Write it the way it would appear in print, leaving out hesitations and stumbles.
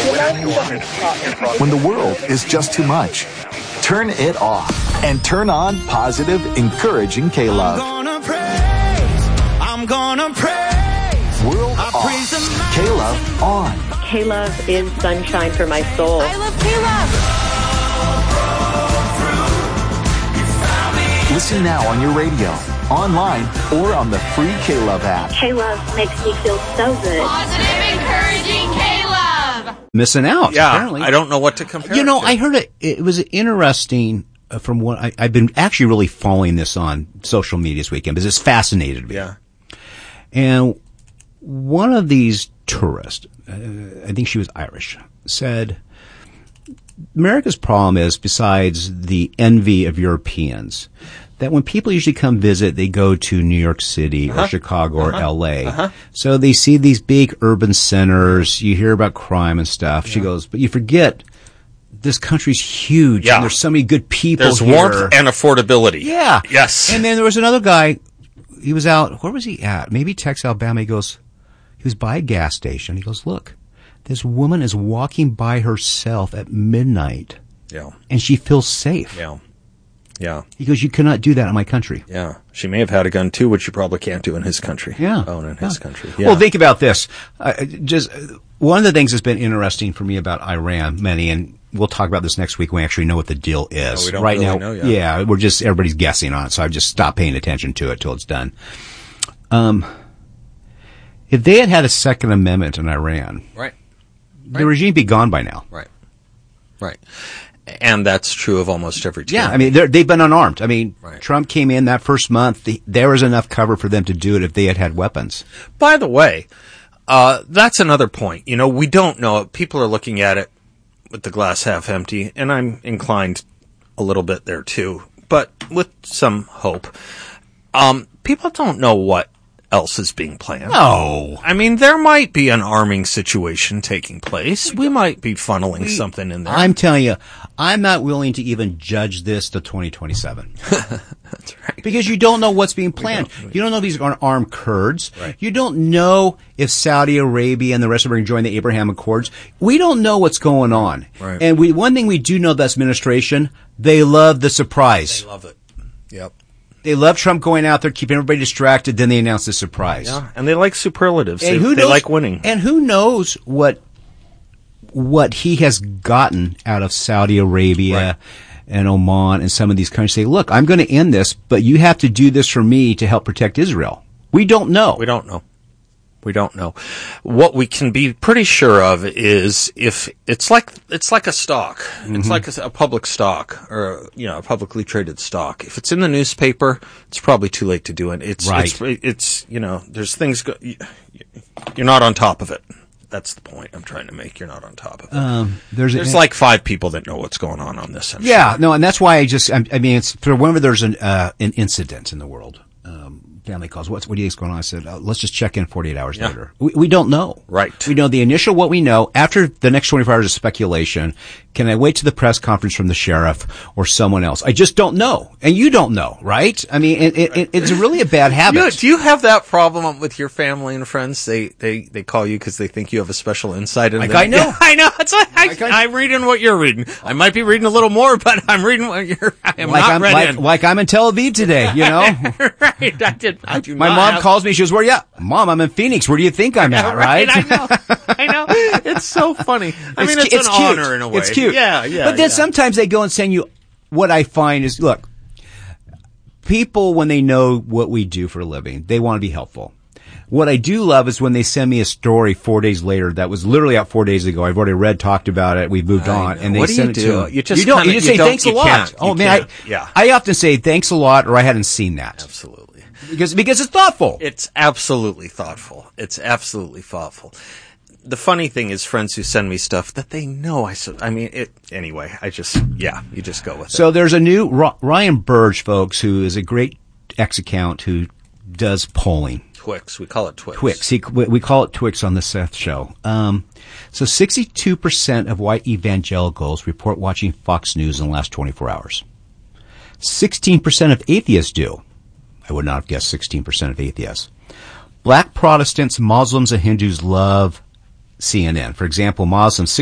When the world is just too much, turn it off and turn on positive, encouraging K-Love. I'm gonna praise. World off. K-Love on. K-Love is sunshine for my soul. I love K-Love. Listen now on your radio, online, or on the free K-Love app. K-Love makes me feel so good. Positive, encouraging K-Love. Missing out, Yeah, apparently. I don't know what to compare. You know, it to. I heard it was interesting from what I've been actually really following this on social media this weekend because it's fascinated me. Yeah. And one of these tourists, I think she was Irish, said, America's problem is, besides the envy of Europeans, that when people usually come visit, they go to New York City or Chicago or L.A. So they see these big urban centers. You hear about crime and stuff. She goes, but you forget this country's huge. Yeah. And there's so many good people There's here. warmth and affordability. Yeah. Yes. And then there was another guy. He was out. Where was he at? Maybe Texas, Alabama. He goes, he was by a gas station. He goes, look, this woman is walking by herself at midnight. Yeah. And she feels safe. Yeah. Yeah. He goes, you cannot do that in my country. Yeah. She may have had a gun too, which you probably can't do in his country. Yeah. Own in his country. Yeah. Well, think about this. Just one of the things that's been interesting for me about Iran, Manny, and we'll talk about this next week when we actually know what the deal is. No, we don't right really now, know yet. yeah, everybody's guessing on it, so I've just stopped paying attention to it till it's done. If they had had a Second Amendment in Iran, Right. the regime would be gone by now. Right. Right. And that's true of almost every team. Yeah, I mean, they've been unarmed. I mean, Right. Trump came in that first month. There was enough cover for them to do it if they had had weapons. By the way, that's another point. You know, we don't know. People are looking at it with the glass half empty, and I'm inclined a little bit there too, but with some hope. People don't know what else is being planned. No. I mean, there might be an arming situation taking place. We might be funneling something in there. I'm telling you, I'm not willing to even judge this to 2027. That's right. Because you don't know what's being planned. You don't know if these are armed Kurds. Right. You don't know if Saudi Arabia and the rest of them are going to join the Abraham Accords. We don't know what's going on. Right. And one thing we do know about this administration, they love the surprise. They love it. Yep. They love Trump going out there, keeping everybody distracted, then they announce the surprise. Yeah, and they like superlatives. And They like winning. And who knows what he has gotten out of Saudi Arabia and Oman and some of these countries. Say, look, I'm going to end this, but you have to do this for me to help protect Israel. We don't know. We don't know. We don't know. What we can be pretty sure of is if it's like a stock. Mm-hmm. It's like a public stock or a publicly traded stock. If it's in the newspaper, it's probably too late to do it. It's there's things you're not on top of it. That's the point I'm trying to make. You're not on top of it. There's like 5 people that know what's going on this. I'm Yeah, sure. no, and that's why it's for whenever there's an incident in the world. Family calls. What do you think's going on? I said, let's just check in 48 hours later. We don't know. Right. We know the initial what we know. After the next 24 hours of speculation, can I wait to the press conference from the sheriff or someone else? I just don't know. And you don't know, right? I mean, it's really a bad habit. Do you have that problem with your family and friends? They call you because they think you have a special insight into them? I know. Yeah, I know. It's I'm reading what you're reading. I might be reading a little more, but I'm reading what like I'm in Tel Aviv today, you know? Right. My mom calls me. She goes, "Where are you at?" Mom, I'm in Phoenix. Where do you think I'm at? Right? I know. It's so funny. I mean, it's an cute. honor in a way. It's cute. Yeah. But then sometimes they go and send you. What I find is, look, people when they know what we do for a living, they want to be helpful. What I do love is when they send me a story 4 days later that was literally out 4 days ago. I've already talked about it. We've moved on, and they what do send you it do? to them. You just you just say thanks a lot. Oh man, I often say thanks a lot, or I hadn't seen that. Absolutely. Because it's thoughtful. It's absolutely thoughtful. It's absolutely thoughtful. The funny thing is friends who send me stuff that they know anyway, you just go with it. So there's a new Ryan Burge, folks, who is a great ex-account who does polling. Twix. We call it Twix. We call it Twix on the Seth Show. So 62% of white evangelicals report watching Fox News in the last 24 hours. 16% of atheists do. I would not have guessed 16% of atheists. Black Protestants, Muslims, and Hindus love CNN. For example, Muslims,